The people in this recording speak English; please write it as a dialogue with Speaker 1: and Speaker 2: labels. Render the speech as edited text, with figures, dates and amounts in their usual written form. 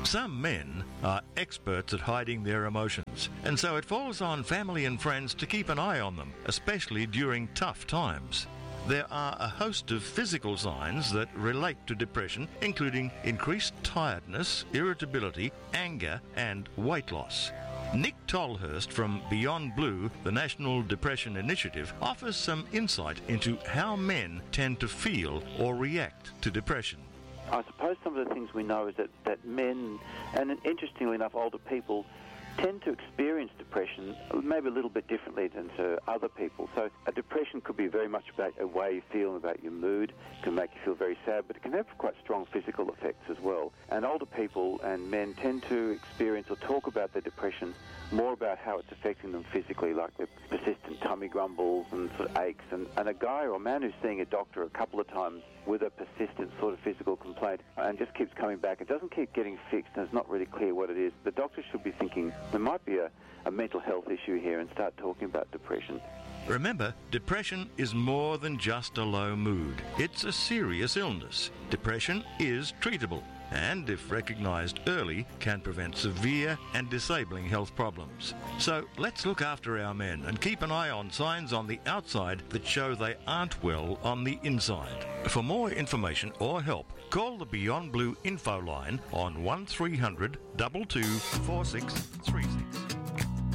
Speaker 1: Some men are experts at hiding their emotions, and so it falls on family and friends to keep an eye on them, especially during tough times. There are a host of physical signs that relate to depression, including increased tiredness, irritability, anger, and weight loss. Nick Tolhurst from Beyond Blue, the National Depression Initiative, offers some insight into how men tend to feel or react to depression.
Speaker 2: I suppose some of the things we know is that men, and interestingly enough older people, tend to experience depression maybe a little bit differently than to other people. So a depression could be very much about a way you feel, about your mood. It can make you feel very sad, but it can have quite strong physical effects as well. And older people and men tend to experience or talk about their depression more about how it's affecting them physically, like the persistent tummy grumbles and sort of aches. And a guy or a man who's seeing a doctor a couple of times with a persistent sort of physical complaint and just keeps coming back, it doesn't keep getting fixed and it's not really clear what it is, the doctor should be thinking there might be a mental health issue here and start talking about depression.
Speaker 1: Remember, depression is more than just a low mood. It's a serious illness. Depression is treatable, and if recognised early, can prevent severe and disabling health problems. So let's look after our men and keep an eye on signs on the outside that show they aren't well on the inside. For more information or help, call the Beyond Blue info line on 1300 22 4636.